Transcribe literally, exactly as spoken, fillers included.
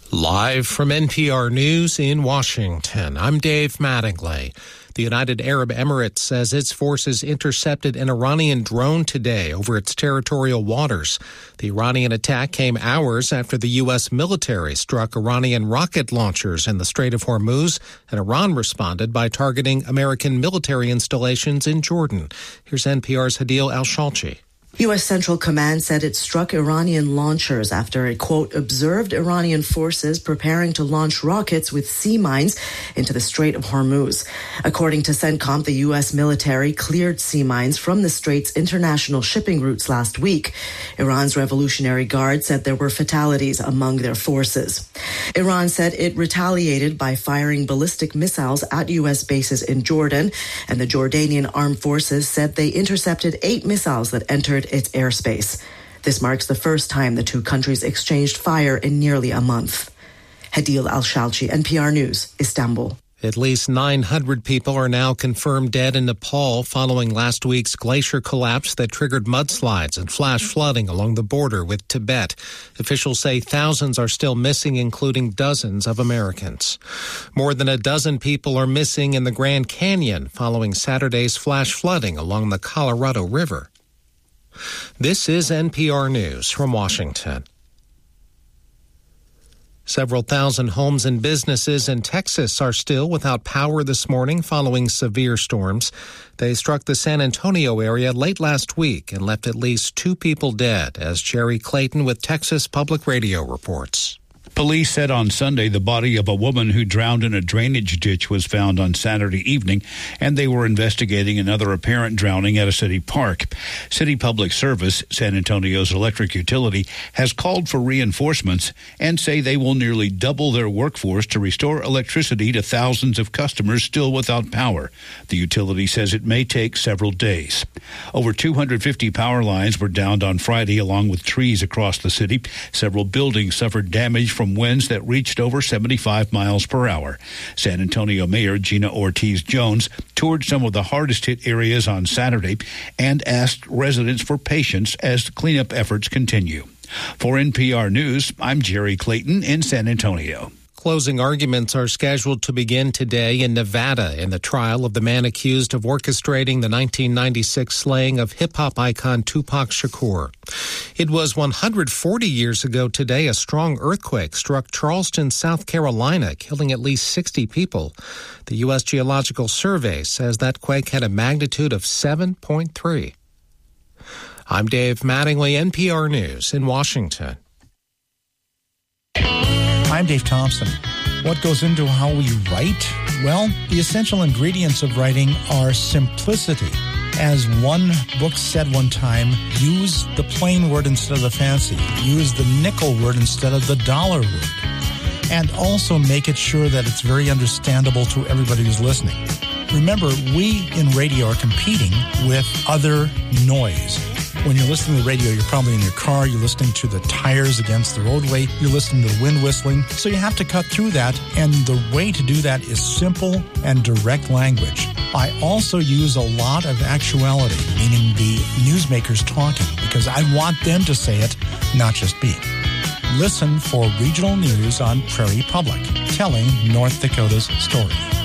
Live from N P R News in Washington, I'm Dave Mattingly. The United Arab Emirates says its forces intercepted an Iranian drone today over its territorial waters. The Iranian attack came hours after the U S military struck Iranian rocket launchers in the Strait of Hormuz, and Iran responded by targeting American military installations in Jordan. Here's N P R's Hadil Al-Shalchi. U S Central Command said it struck Iranian launchers after it, quote, observed Iranian forces preparing to launch rockets with sea mines into the Strait of Hormuz. According to CENTCOM, the U S military cleared sea mines from the Strait's international shipping routes last week. Iran's Revolutionary Guard said there were fatalities among their forces. Iran said it retaliated by firing ballistic missiles at U S bases in Jordan, and the Jordanian armed forces said they intercepted eight missiles that entered its airspace. This marks the first time the two countries exchanged fire in nearly a month. Hadil Al-Shalchi, N P R News, Istanbul. At least nine hundred people are now confirmed dead in Nepal following last week's glacier collapse that triggered mudslides and flash flooding along the border with Tibet. Officials say thousands are still missing, including dozens of Americans. More than a dozen people are missing in the Grand Canyon following Saturday's flash flooding along the Colorado River. This is N P R News from Washington. Several thousand homes and businesses in Texas are still without power this morning following severe storms. They struck the San Antonio area late last week and left at least two people dead, as Jerry Clayton with Texas Public Radio reports. Police said on Sunday the body of a woman who drowned in a drainage ditch was found on Saturday evening, and they were investigating another apparent drowning at a city park. City Public Service, San Antonio's electric utility, has called for reinforcements and say they will nearly double their workforce to restore electricity to thousands of customers still without power. The utility says it may take several days. Over two hundred fifty power lines were downed on Friday, along with trees across the city. Several buildings suffered damage from winds that reached over seventy-five miles per hour. San Antonio Mayor Gina Ortiz-Jones toured some of the hardest-hit areas on Saturday and asked residents for patience as cleanup efforts continue. For N P R News, I'm Jerry Clayton in San Antonio. Closing arguments are scheduled to begin today in Nevada in the trial of the man accused of orchestrating the nineteen ninety-six slaying of hip-hop icon Tupac Shakur. It was one hundred forty years ago today a strong earthquake struck Charleston, South Carolina, killing at least sixty people. The U S Geological Survey says that quake had a magnitude of seven point three. I'm Dave Mattingly, N P R News in Washington. I'm Dave Thompson. What goes into how we write? Well, the essential ingredients of writing are simplicity. As one book said one time, use the plain word instead of the fancy. Use the nickel word instead of the dollar word. And also make it sure that it's very understandable to everybody who's listening. Remember, we in radio are competing with other noise. When you're listening to the radio, you're probably in your car, you're listening to the tires against the roadway, you're listening to the wind whistling. So you have to cut through that, and the way to do that is simple and direct language. I also use a lot of actuality, meaning the newsmakers talking, because I want them to say it, not just me. Listen for regional news on Prairie Public, telling North Dakota's story.